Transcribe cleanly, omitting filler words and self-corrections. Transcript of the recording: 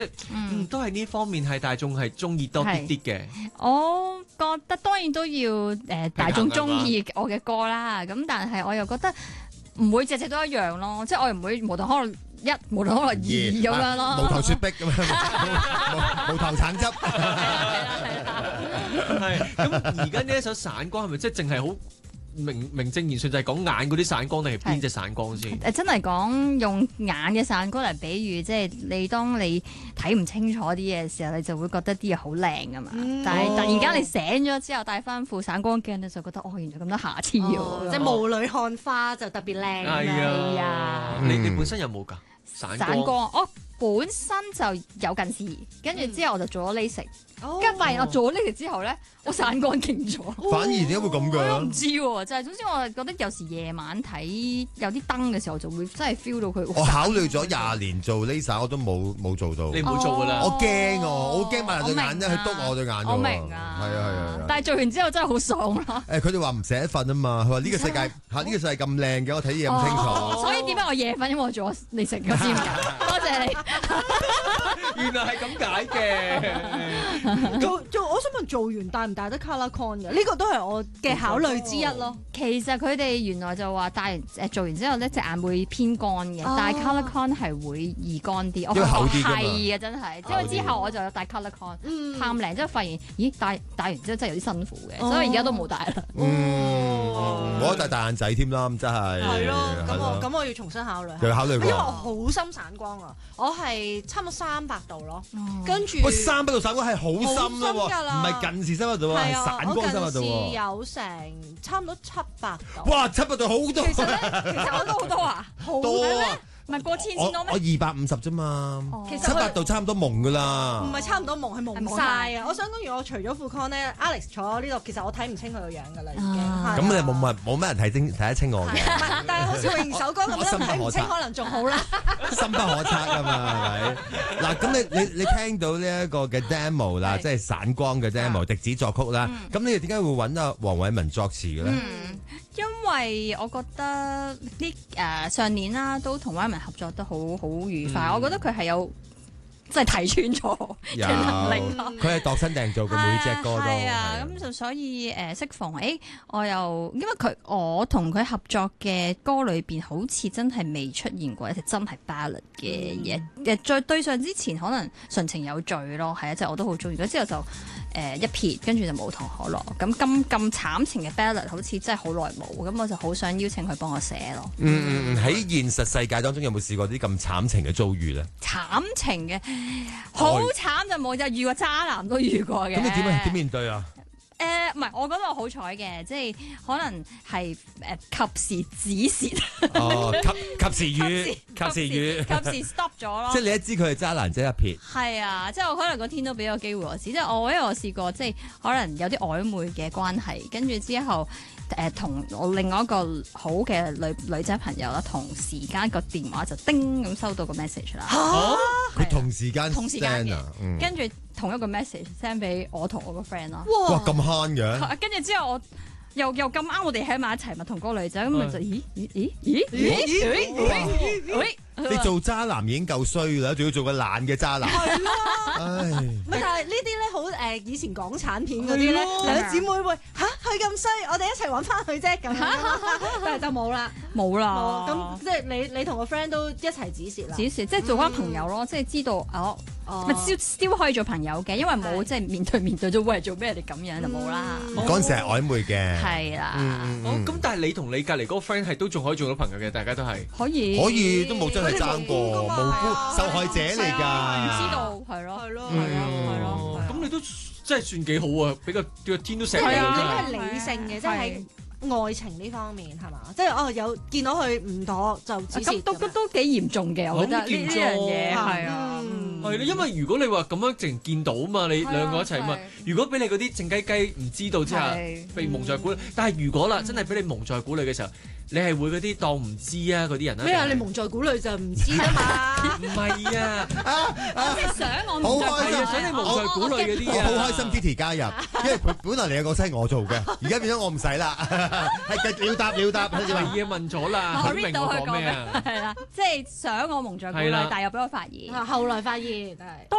都係呢方面係大眾係中意多啲啲嘅。 我覺得當然都要大眾中意我嘅歌啦，咁但係我又覺得唔會隻隻都一樣咯，即係我又唔會無頭可樂1、無頭可樂2咁樣咯， 無頭雪碧咁樣，無頭橙汁。 係咁而家呢一首散光係咪即係淨係好名正言順就係講眼嗰啲散光定係邊隻散光先？ 真係講用眼嘅散光嚟比喻，即係你當你睇唔清楚啲嘢嘅時候，你就會覺得啲嘢好靚噶嘛。但係突然間你醒咗之後，戴翻副散光鏡，你就覺得原來咁多瑕疵喎。 即係霧裏看花就特別靚。 係啊，你本身有冇㗎散光？ 我本身就有近視，跟住之後我就做咗 LASIK。跟住發現我做咗呢條之後咧，我散光勁咗。 反而點解會咁我唔嘅？ 知喎，就係總之我係覺得有時夜晚睇有啲燈嘅時候，就會真係 feel 到佢。 我考慮咗20年做 Laser， 我都冇做到。 你冇做㗎啦。 我驚我好驚買對眼咧，去篤我對眼。 我明啊， 係啊。 但係做完之後真係好爽咯。 佢哋話唔捨得瞓啊嘛，佢話呢個世界咁靚嘅，我睇嘢咁清楚。 所以點解我夜瞓？因為我做咗你成個先㗎。多謝你。 原來係咁解嘅。 我想問做完戴唔戴得 Color Con 嘅？呢個都係我嘅考慮之一咯。 其實佢哋原來就話戴完做完之後咧，隻眼會偏乾嘅，但係 Color Con 係會易乾啲。 因為厚啲㗎嘛。 係啊，真係。因為之後我就有戴 Color Con，探靚之後發現，咦戴完之後真係有啲辛苦嘅，所以而家都冇戴啦。 我戴大眼仔添啦，咁真係。 係咯，咁我要重新考慮。 又考慮過。 因為我好深散光啊，我係差唔多300度咯，跟住。 喂，300度散光係好深啦喎，唔係近視300度啊，係散光300度喎。 我近視有成差唔多700度。 哇，700度好多。 其實我都好多啊，好多啊。 唔係過千先多咩？ 我250啫嘛， 其實 700度差唔多蒙噶啦。 唔係差唔多蒙，係蒙晒啊！我想講，如果我除咗副 con 咧 ，Alex 坐喺呢度，其實我睇唔清佢個樣噶啦，已經。 咁你冇咩人睇得清我嘅。 但係好似詠首歌咁樣睇唔清，可能仲好啦。 深不可測啊嘛，係咪？嗱，咁你聽到呢一個嘅 demo 啦，即係散光嘅 demo，笛子作曲啦。咁你哋點解會揾阿黃偉文作詞嘅咧？ 因為我覺得上年啦，都同偉文合作得好愉快。我覺得佢係有即係睇穿咗嘅能力咯。 佢係度身訂造嘅每隻歌都。 係啊，咁就所以適逢我又因為我同佢合作嘅歌裏邊，好似真係未出現過一隻真係 ballad 嘅嘢。再對上之前可能純情有罪咯，係啊，即係我都好中意。之後就一撇，跟住就無糖可樂。咁慘情嘅 ballad 好似真係好耐冇，咁我就好想邀請佢幫我寫咯。 喺現實世界當中有冇試過啲咁慘情嘅遭遇咧？ 慘情嘅好慘就冇，就遇過渣男都遇過嘅。 咁你點面對啊？ 唔係，我覺得我好彩嘅，即係可能係及時止蝕。 及時雨， 及時 stop 咗咯。 即係你一知佢係渣男，即係一撇。 係啊，即係我可能個天都俾個機會我試，即係因為我試過，即係可能有啲曖昧嘅關係，跟住之後同我另外一個好嘅女仔朋友啦，同時間個電話就叮咁收到個 message 啦。 佢同時間嘅，跟住同一個 message send 俾我同我個 friend 咯。 哇，咁慳嘅！ 跟住之後我又咁啱，我哋喺埋一齊咪同嗰個女仔咁咪就咦？ 你做渣男已經夠衰啦，仲要做個懶嘅渣男。 係咯， 唉， 但係呢啲咧好以前港產片嗰啲咧，兩姊妹會佢咁衰，我哋一齊揾翻佢啫咁，但係就冇啦。咁即係你同個 friend 都一齊止蝕啦。 止蝕即係做翻朋友咯，即係知道咪still可以做朋友嘅，因為冇即係面對咗會係做咩？你咁樣就冇啦。 嗰陣時係曖昧嘅。 係啦。 咁但係你同你隔離嗰個 friend 係都仲可以做到朋友嘅，大家都係可以都冇真係爭過，無辜受害者嚟㗎。 唔知道係咯。 咁你都真係算幾好啊！俾個天都錫你。 係啊，係理性嘅，即係。愛情呢方面係嘛？即係有見到佢唔妥就止蝕。 咁都幾嚴重嘅，我覺得呢樣嘢係啊。 係咯，因為如果你話咁樣淨見到嘛，你兩個一齊嘛，如果俾你嗰啲靜雞雞唔知道之下被蒙在鼓裏，但係如果啦真係俾你蒙在鼓裏嘅時候， 你係會嗰啲當唔知啊嗰啲人啊？ 咩啊？你蒙在鼓裏就唔知啊嘛？ 唔係啊， 即係想我好唔開心， 想你蒙在鼓裏嗰啲我啊！ 好開心 Kitty 加入，因為本來你嘅角色係我做嘅，而家變咗我唔使啦，係了答， 係啊，問咗啦， 我佢明 read 到我佢講咩講咩啊？ 係啦，即係想我蒙在鼓裏， 係啦但又俾我發現。 後來發現係。